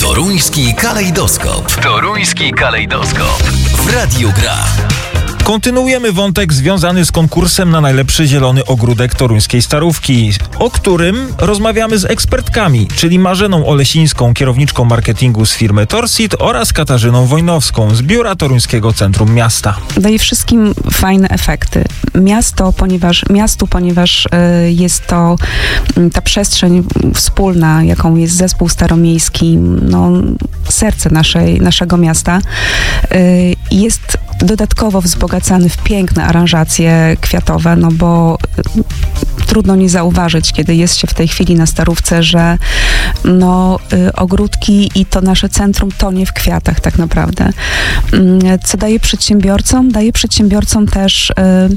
Toruński kalejdoskop. Toruński kalejdoskop. W Radiu Gra. Kontynuujemy wątek związany z konkursem na najlepszy zielony ogródek toruńskiej Starówki, o którym rozmawiamy z ekspertkami, czyli Marzeną Olesińską, kierowniczką marketingu z firmy Torsit, oraz Katarzyną Wojnowską z Biura Toruńskiego Centrum Miasta. Daje wszystkim fajne efekty. Ponieważ jest to ta przestrzeń wspólna, jaką jest zespół staromiejski, serce naszego miasta, jest dodatkowo wzbogacany w piękne aranżacje kwiatowe, bo trudno nie zauważyć, kiedy jest się w tej chwili na Starówce, że ogródki i to nasze centrum tonie w kwiatach tak naprawdę. Co daje przedsiębiorcom? Daje przedsiębiorcom też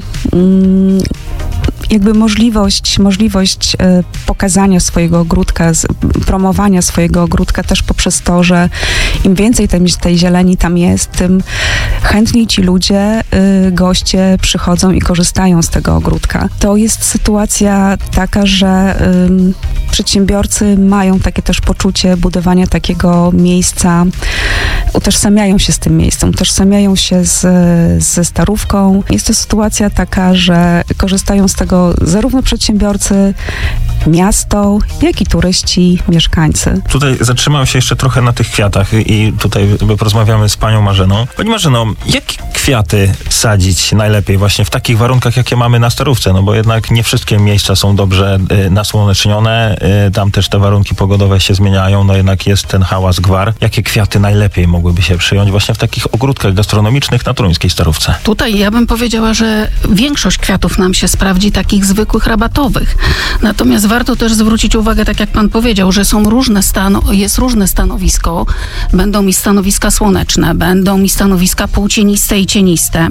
jakby możliwość pokazania swojego ogródka, promowania swojego ogródka też poprzez to, że im więcej tej zieleni tam jest, tym chętniej ci ludzie, goście przychodzą i korzystają z tego ogródka. To jest sytuacja taka, że przedsiębiorcy mają takie też poczucie budowania takiego miejsca, utożsamiają się z tym miejscem, utożsamiają się ze Starówką. Jest to sytuacja taka, że korzystają z tego zarówno przedsiębiorcy, miasto, jak i turyści, mieszkańcy. Tutaj zatrzymałem się jeszcze trochę na tych kwiatach i tutaj porozmawiamy z panią Marzeną. Pani Marzeno, jakie kwiaty sadzić najlepiej właśnie w takich warunkach, jakie mamy na Starówce? Bo jednak nie wszystkie miejsca są dobrze nasłonecznione, tam też te warunki pogodowe się zmieniają, jednak jest ten hałas, gwar. Jakie kwiaty najlepiej mogłyby się przyjąć właśnie w takich ogródkach gastronomicznych na toruńskiej Starówce? Tutaj ja bym powiedziała, że większość kwiatów nam się sprawdzi, takich zwykłych, rabatowych. Natomiast warto też zwrócić uwagę, tak jak pan powiedział, że jest różne stanowisko. Będą mi stanowiska słoneczne, będą mi stanowiska półcieniste i cieniste.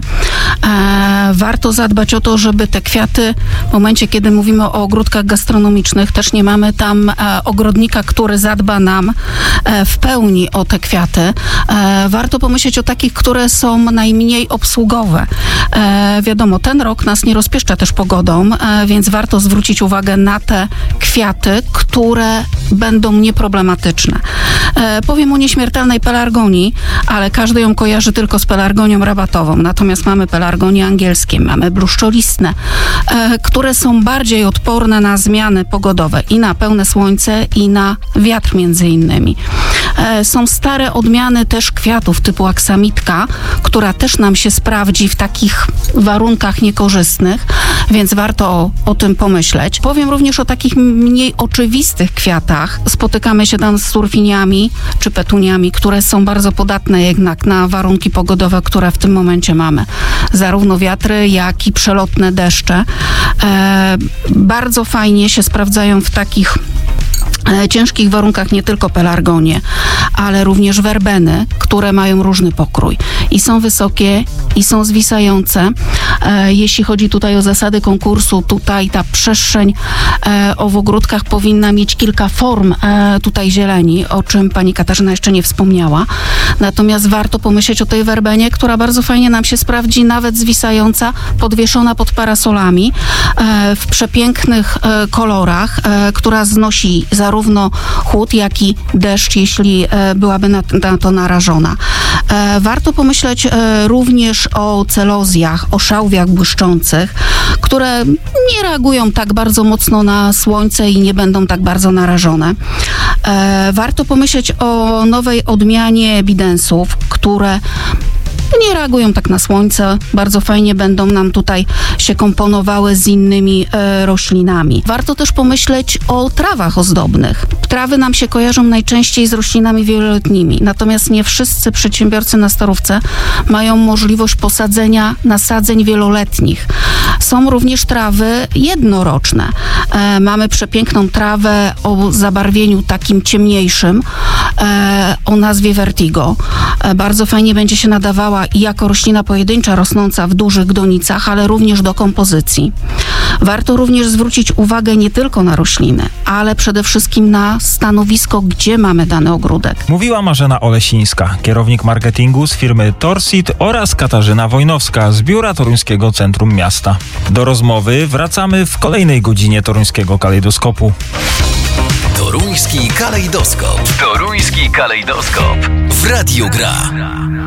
Warto zadbać o to, żeby te kwiaty, w momencie, kiedy mówimy o ogródkach gastronomicznych, też nie mamy tam ogrodnika, który zadba nam w pełni o te kwiaty. Warto pomyśleć o takich, które są najmniej obsługowe. Wiadomo, ten rok nas nie rozpieszcza też pogodą, więc warto zwrócić uwagę na te kwiaty, które będą nieproblematyczne. Powiem o nieśmiertelnej pelargonii, ale każdy ją kojarzy tylko z pelargonią rabatową. Natomiast mamy pelargonie angielskie, mamy bluszczolistne, które są bardziej odporne na zmiany pogodowe i na pełne słońce, i na wiatr między innymi. Są stare odmiany też kwiatów typu aksamitka, która też nam się sprawdzi w takich warunkach niekorzystnych, więc warto o tym pomyśleć. Powiem również o takich mniej oczywistych kwiatach. Spotykamy się tam z surfiniami czy petuniami, które są bardzo podatne jednak na warunki pogodowe, które w tym momencie mamy. Zarówno wiatry, jak i przelotne deszcze. Bardzo fajnie się sprawdzają w takich ciężkich warunkach nie tylko pelargonie, ale również werbeny, które mają różny pokrój. I są wysokie, i są zwisające. Jeśli chodzi tutaj o zasady konkursu, tutaj ta przestrzeń w ogródkach powinna mieć kilka form tutaj zieleni, o czym pani Katarzyna jeszcze nie wspomniała. Natomiast warto pomyśleć o tej werbenie, która bardzo fajnie nam się sprawdzi, nawet zwisająca, podwieszona pod parasolami, w przepięknych kolorach, która znosi zarówno chłód, jak i deszcz, jeśli byłaby na to narażona. Warto pomyśleć również o celozjach, o szałwiach błyszczących, które nie reagują tak bardzo mocno na słońce i nie będą tak bardzo narażone. Warto pomyśleć o nowej odmianie bidensów, które nie reagują tak na słońce, bardzo fajnie będą nam tutaj się komponowały z innymi roślinami. Warto też pomyśleć o trawach ozdobnych. Trawy nam się kojarzą najczęściej z roślinami wieloletnimi, natomiast nie wszyscy przedsiębiorcy na Starówce mają możliwość posadzenia nasadzeń wieloletnich. Są również trawy jednoroczne. Mamy przepiękną trawę o zabarwieniu takim ciemniejszym, o nazwie Vertigo. Bardzo fajnie będzie się nadawała i jako roślina pojedyncza rosnąca w dużych gdonicach, ale również do kompozycji. Warto również zwrócić uwagę nie tylko na rośliny, ale przede wszystkim na stanowisko, gdzie mamy dany ogródek. Mówiła Marzena Olesińska, kierownik marketingu z firmy Torsit, oraz Katarzyna Wojnowska z Biura Toruńskiego Centrum Miasta. Do rozmowy wracamy w kolejnej godzinie Toruńskiego Kalejdoskopu. Toruński kalejdoskop. Toruński kalejdoskop. W Radiu Gra.